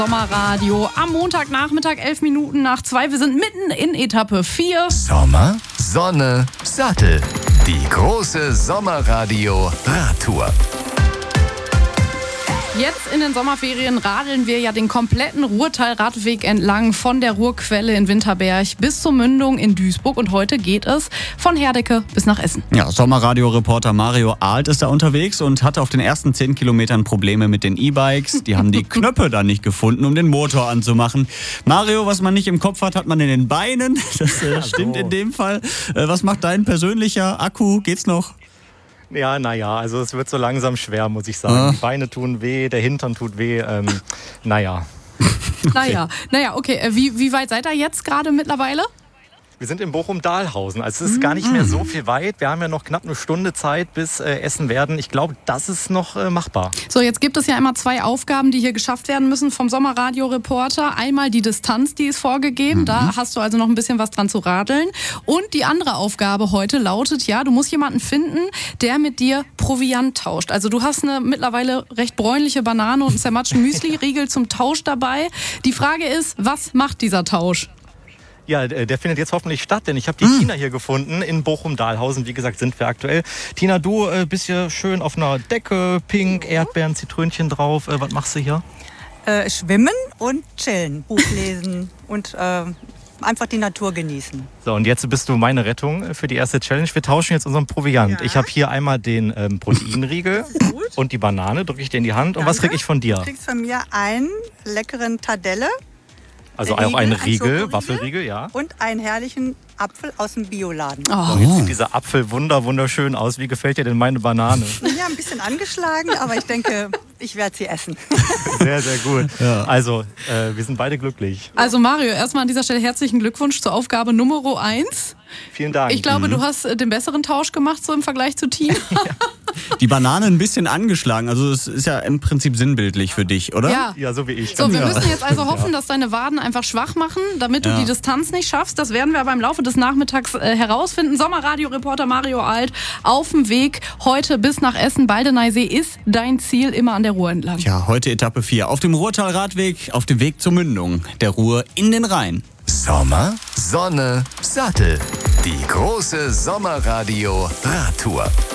Sommerradio am Montagnachmittag, 11 Minuten nach 2. Wir sind mitten in Etappe 4. Sommer, Sonne, Sattel. Die große Sommerradio-Radtour. Jetzt in den Sommerferien radeln wir ja den kompletten Ruhrtal-Radweg entlang von der Ruhrquelle in Winterberg bis zur Mündung in Duisburg. Und heute geht es von Herdecke bis nach Essen. Ja, Sommerradio-Reporter Mario Alt ist da unterwegs und hatte auf den ersten 10 Kilometern Probleme mit den E-Bikes. Die haben die Knöpfe da nicht gefunden, um den Motor anzumachen. Mario, was man nicht im Kopf hat, hat man in den Beinen. Das stimmt in dem Fall. Was macht dein persönlicher Akku? Geht's noch? Ja, also es wird so langsam schwer, muss ich sagen. Die Beine tun weh, der Hintern tut weh. Naja, okay. Wie weit seid ihr jetzt gerade mittlerweile? wir sind in Bochum-Dahlhausen. Also es ist gar nicht mehr so viel weit. Wir haben ja noch knapp eine Stunde Zeit bis Essen werden. Ich glaube, das ist noch machbar. So, jetzt gibt es ja immer 2 Aufgaben, die hier geschafft werden müssen vom Sommerradio-Reporter. Einmal die Distanz, die ist vorgegeben. Da hast du also noch ein bisschen was dran zu radeln. Und die andere Aufgabe heute lautet, ja, du musst jemanden finden, der mit dir Proviant tauscht. Also du hast eine mittlerweile recht bräunliche Banane und einen zermatschten Müsli-Riegel zum Tausch dabei. Die Frage ist, was macht dieser Tausch? Ja, der findet jetzt hoffentlich statt, denn ich habe die Tina hier gefunden in Bochum-Dahlhausen. Wie gesagt, sind wir aktuell. Tina, du bist hier schön auf einer Decke, pink, Erdbeeren, Zitrönchen drauf. Was machst du hier? Schwimmen und chillen, Buch lesen und einfach die Natur genießen. So, und jetzt bist du meine Rettung für die erste Challenge. Wir tauschen jetzt unseren Proviant. Ja. Ich habe hier einmal den Proteinriegel und die Banane, drücke ich dir in die Hand. Und was kriege ich von dir? Du kriegst von mir einen leckeren Tadelle. Also Riegel, auch einen ein Riegel, Schokoriegel. Waffelriegel, ja. Und einen herrlichen Apfel aus dem Bioladen. Oh. So, jetzt sieht dieser Apfel wunderschön aus. Wie gefällt dir denn meine Banane? Ja, ein bisschen angeschlagen, aber ich denke, ich werde sie essen. Sehr gut. Ja. Also, wir sind beide glücklich. Also Mario, erstmal an dieser Stelle herzlichen Glückwunsch zur Aufgabe Nummer 1. Vielen Dank. Ich glaube, du hast den besseren Tausch gemacht, so im Vergleich zu Tina. Die Banane ein bisschen angeschlagen. Also es ist ja im Prinzip sinnbildlich für dich, oder? Ja, so wie ich. So, wir müssen jetzt also hoffen, dass deine Waden einfach schwach machen, damit du die Distanz nicht schaffst. Das werden wir aber im Laufe des Nachmittags herausfinden. Sommerradio-Reporter Mario Alt auf dem Weg heute bis nach Essen. Baldeneysee ist dein Ziel, immer an der Ruhr entlang. Ja, heute Etappe 4 auf dem Ruhrtal-Radweg, auf dem Weg zur Mündung der Ruhr in den Rhein. Sommer, Sonne, Sattel. Die große Sommerradio-Radtour.